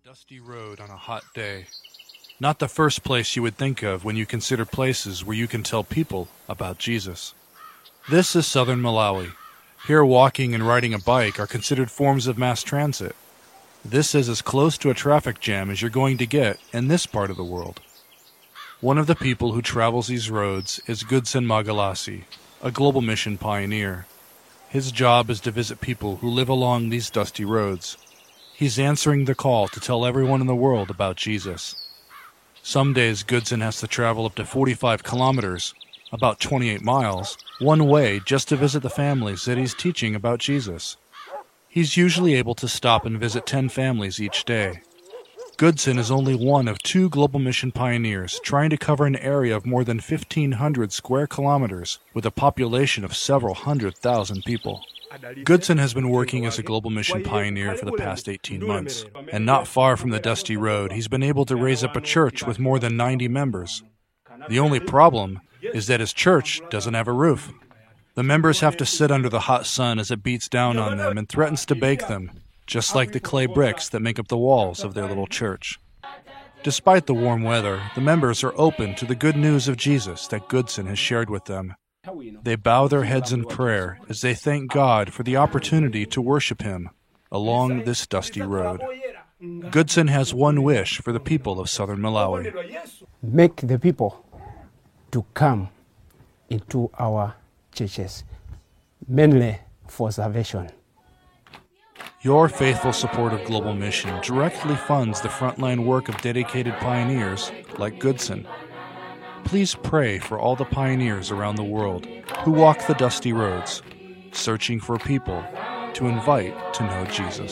Dusty road on a hot day. Not the first place you would think of when you consider places where you can tell people about Jesus. This is southern Malawi. Here walking and riding a bike are considered forms of mass transit. This is as close to a traffic jam as you're going to get in this part of the world. One of the people who travels these roads is Goodson Magalasi, a global mission pioneer. His job is to visit people who live along these dusty roads. He's answering the call to tell everyone in the world about Jesus. Some days Goodson has to travel up to 45 kilometers, about 28 miles, one way just to visit the families that he's teaching about Jesus. He's usually able to stop and visit 10 families each day. Goodson is only one of 2 global mission pioneers trying to cover an area of more than 1,500 square kilometers with a population of several 100,000 people. Goodson has been working as a global mission pioneer for the past 18 months, and not far from the dusty road, he's been able to raise up a church with more than 90 members. The only problem is that his church doesn't have a roof. The members have to sit under the hot sun as it beats down on them and threatens to bake them, just like the clay bricks that make up the walls of their little church. Despite the warm weather, the members are open to the good news of Jesus that Goodson has shared with them. They bow their heads in prayer as they thank God for the opportunity to worship Him along this dusty road. Goodson has one wish for the people of southern Malawi. Make the people to come into our churches, mainly for salvation. Your faithful support of Global Mission directly funds the frontline work of dedicated pioneers like Goodson. Please pray for all the pioneers around the world who walk the dusty roads, searching for people to invite to know Jesus.